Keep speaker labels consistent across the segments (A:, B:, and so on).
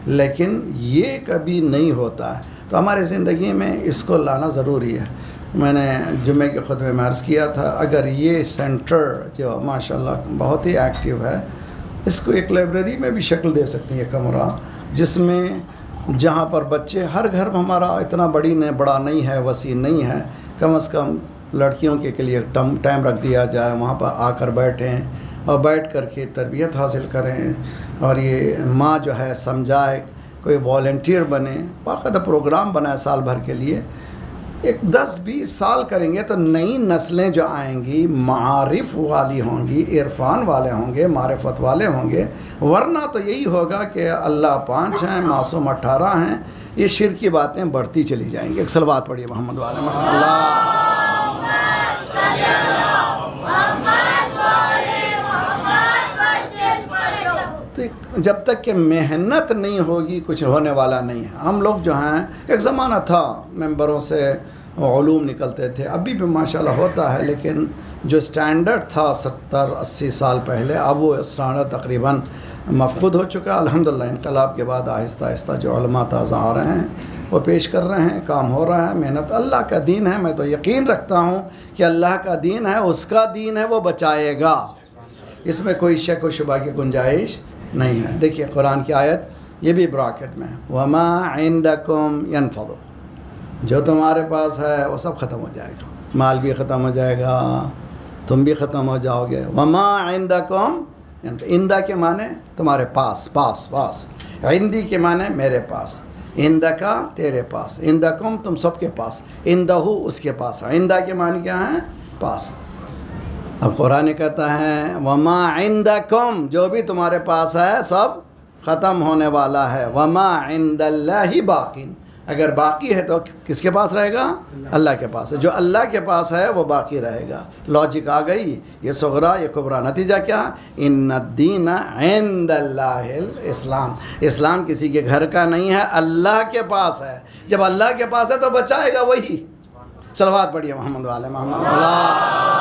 A: लेकिन ये कभी नहीं होता है। तो हमारे ज़िंदगी में इसको लाना ज़रूरी है। मैंने जुम्मे के खुतबे में अर्ज़ किया था, अगर ये सेंटर जो माशाल्लाह बहुत ही एक्टिव है, इसको एक लाइब्रेरी में भी शक्ल दे सकती है, कमरा जिसमें जहाँ पर बच्चे, हर घर में हमारा इतना बड़ा नहीं है, वसी नहीं है, कम से कम लड़कियों के लिए टाइम रख दिया जाए, वहाँ पर आकर बैठें और बैठ कर के तरबियत हासिल करें। और ये माँ जो है समझाए, कोई वॉलंटियर बने, बाकायदा प्रोग्राम बनाए साल भर के लिए। एक 10-20 साल करेंगे तो नई नस्लें जो आएंगी मारिफ वाली होंगी, इरफान वाले होंगे, मारिफत वाले होंगे। वरना तो यही होगा कि अल्लाह 5 हैं, मासूम 18 हैं, ये शिर्क की बातें बढ़ती चली जाएंगी। एक सलवात पढ़िए मोहम्मद वाले मोहम्मद। तो जब तक कि मेहनत नहीं होगी कुछ होने वाला नहीं है। हम लोग जो हैं, एक ज़माना था मेंबरों से उलूम निकलते थे, अभी भी माशाल्लाह होता है, लेकिन जो स्टैंडर्ड था 70-80 साल पहले, अब वो स्टैंडर्ड तकरीबन मफकूद हो चुका है। अल्हम्दुलिल्लाह इनकलाब के बाद आहिस्ता आहिस्ता जो उलमा ताज़ा आ रहे हैं वो पेश कर रहे हैं, काम हो रहा है। मेहनत, अल्लाह का दीन है, मैं तो यकीन रखता हूँ कि अल्लाह का दीन है, उसका दीन है, वो बचाएगा, इसमें कोई शक व शुबा की गुंजाइश नहीं है। देखिए कुरान की आयत, ये भी ब्रैकेट में, वमा इंदकुम यनफदु, जो तुम्हारे पास है वो सब ख़त्म हो जाएगा, माल भी ख़त्म हो जाएगा, तुम भी ख़त्म हो जाओगे। वमा इंदकुम, इंदा के माने तुम्हारे पास, पास, इंदी के माने मेरे पास, इंदका तेरे पास, इंदकुम तुम सबके पास, इंदहु उसके पास। इंदा के माने क्या है? पास। अब कुरान कहता है वमा इंदकुम, जो भी तुम्हारे पास है सब ख़त्म होने वाला है। वमा इंदल्लाहि बाकिन, अगर बाकी है तो किसके पास रहेगा? अल्लाह के पास है। जो अल्लाह के पास है वो बाकी रहेगा। लॉजिक आ गई। ये सुगरा, ये कुबरा। नतीजा क्या? इन्नद्दीन इंदल्लाहिल इस्लाम, इस्लाम किसी के घर का नहीं है, अल्लाह के पास है। जब अल्लाह के पास है तो बचाएगा वही। सलवात पढ़िए मोहम्मद वाले मोहम्मद।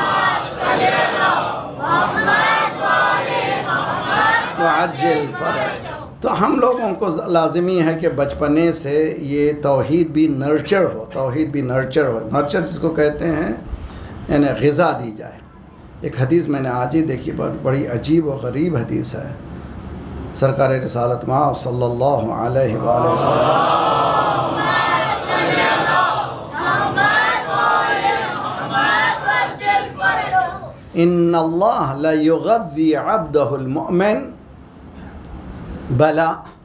A: तो हम लोगों को लाजमी है कि बचपने से ये तौहीद भी नर्चर हो, तौहीद भी नर्चर हो। नर्चर जिसको कहते हैं यानी ग़िज़ा दी जाए। एक हदीस मैंने आज ही देखी, बड़ी अजीब व गरीब हदीस है। सरकार रिसालत मआब सल्लल्लाहु अलैहि वसल्लम इन्नल्लाह ला युग़द्दी अब्दहुल मुअमिन बला।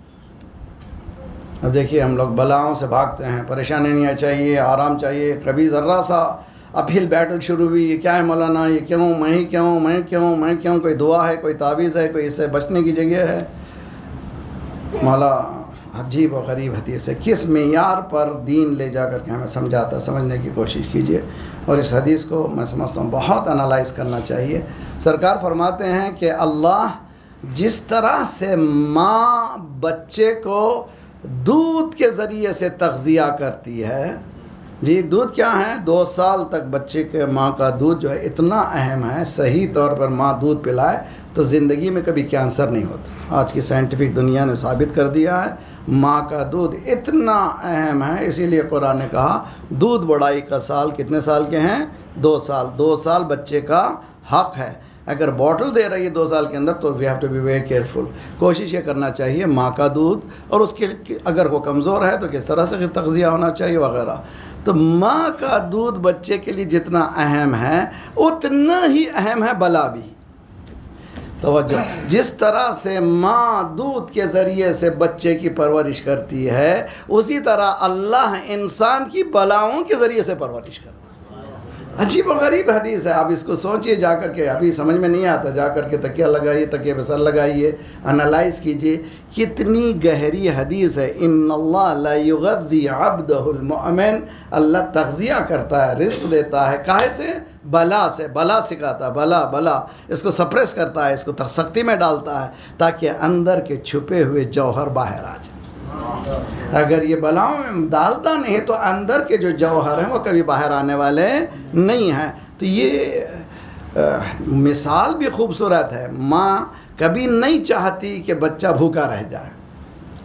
A: अब देखिए हम लोग बलाओं से भागते हैं, परेशानी नहीं चाहिए, आराम चाहिए। कभी ज़र्रा सा अपहिल बैटल शुरू हुई, ये क्या है मौलाना, ये क्यों, मैं क्यों, कोई दुआ है, कोई तावीज़ है, कोई इससे बचने की जगह है। मौला अजीब व गरीब हदीस है। किस मेयार पर दीन ले जा कर के हमें समझने की कोशिश कीजिए। और इस हदीस को मैं समझता हूँ बहुत एनालाइज़ करना चाहिए। सरकार फरमाते हैं कि अल्लाह जिस तरह से माँ बच्चे को दूध के ज़रिए से तग़ज़िया करती है, जी दूध क्या है, 2 साल तक बच्चे के माँ का दूध जो है इतना अहम है। सही तौर पर माँ दूध पिलाए तो ज़िंदगी में कभी कैंसर नहीं होता। आज की साइंटिफिक दुनिया ने साबित कर दिया है माँ का दूध इतना अहम है। इसीलिए कुरान ने कहा दूध बढ़ाई का साल कितने साल के हैं? 2 साल। 2 साल बच्चे का हक़ है। अगर बॉटल दे रही है 2 साल के अंदर तो we have to be very careful. कोशिश ये करना चाहिए माँ का दूध, और उसके अगर वो कमज़ोर है तो किस तरह से तग़ज़िया होना चाहिए वगैरह। तो माँ का दूध बच्चे के लिए जितना अहम है उतना ही अहम है बला भी। तवज्जो, जिस तरह से माँ दूध के ज़रिए से बच्चे की परवरिश करती है, उसी तरह अल्लाह इंसान की बलाओं के ज़रिए से परवरिश करता है। अजीब और गरीब हदीस है। आप इसको सोचिए जा कर के, अभी समझ में नहीं आता, जा कर के तकिया लगाइए, तकिए पे सर लगाइए, एनालाइज़ कीजिए कितनी गहरी हदीस है। इन्नल्लाह ला युग़द्दी अब्दहुल मुअमिन, अल्लाह तग़ज़िया करता है, रिज़्क़ देता है। काहे से? बला से। बला सिखाता है, बला इसको सप्रेस करता है, इसको सख्ती में डालता है ताकि अंदर के छुपे हुए जौहर बाहर आ जाए। अगर ये बलाओं में डालता नहीं तो अंदर के जो जौहर हैं वो कभी बाहर आने वाले नहीं हैं। तो ये मिसाल भी खूबसूरत है। माँ कभी नहीं चाहती कि बच्चा भूखा रह जाए।